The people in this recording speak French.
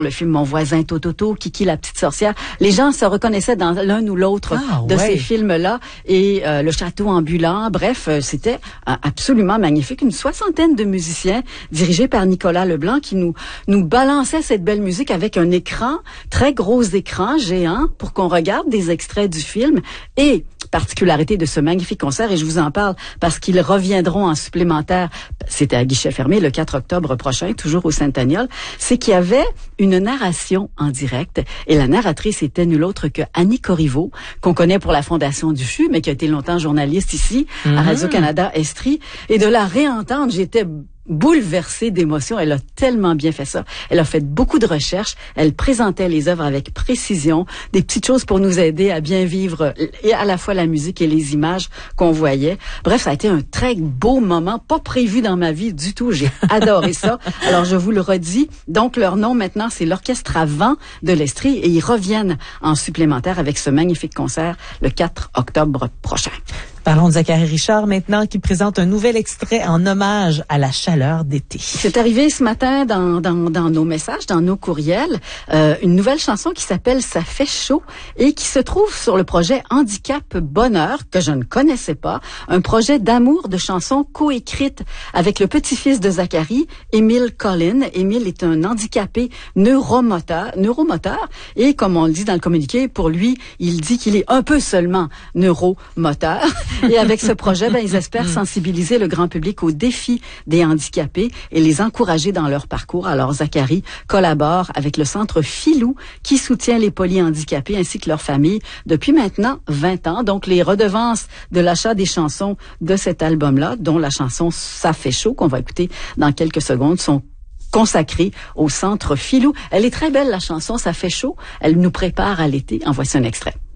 le film Mon voisin Tototo, Kiki la petite sorcière. Les gens se reconnaissaient dans l'un ou l'autre de ces films-là. Et Le château ambulant, bref, c'était absolument magnifique. Une soixantaine de musiciens dirigés par Nicolas Leblanc qui nous balançaient cette belle musique avec un écran, très gros écran géant, pour qu'on regarde des extraits du film. Et particularité de ce magnifique concert, et je vous en parle parce qu'ils reviendront en supplémentaire, c'était à guichet fermé le 4 octobre prochain, toujours au Centennial, c'est qu'il y avait une narration en direct, et la narratrice était nulle autre que Annie Corriveau, qu'on connaît pour la Fondation du CHU, mais qui a été longtemps journaliste ici, à Radio-Canada Estrie, et de la réentendre, j'étais bouleversée d'émotion. Elle a tellement bien fait ça. Elle a fait beaucoup de recherches. Elle présentait les œuvres avec précision, des petites choses pour nous aider à bien vivre et à la fois la musique et les images qu'on voyait. Bref, ça a été un très beau moment, pas prévu dans ma vie du tout. J'ai adoré ça. Alors, je vous le redis. Donc, leur nom maintenant, c'est l'Orchestre à vent de l'Estrie, et ils reviennent en supplémentaire avec ce magnifique concert le 4 octobre prochain. Parlons de Zachary Richard maintenant, qui présente un nouvel extrait en hommage à la chaleur d'été. C'est arrivé ce matin dans nos messages, dans nos courriels, une nouvelle chanson qui s'appelle « Ça fait chaud » et qui se trouve sur le projet Handicap Bonheur, que je ne connaissais pas, un projet d'amour de chansons coécrites avec le petit-fils de Zachary, Émile Collin. Émile est un handicapé neuromoteur, et comme on le dit dans le communiqué, pour lui, il dit qu'il est un peu seulement neuromoteur. Et avec ce projet, ils espèrent sensibiliser le grand public aux défis des handicapés et les encourager dans leur parcours. Alors, Zachary collabore avec le Centre Filou, qui soutient les polyhandicapés ainsi que leurs familles depuis maintenant 20 ans. Donc, les redevances de l'achat des chansons de cet album-là, dont la chanson « Ça fait chaud » qu'on va écouter dans quelques secondes, sont consacrées au Centre Filou. Elle est très belle, la chanson « Ça fait chaud ». Elle nous prépare à l'été. En voici un extrait.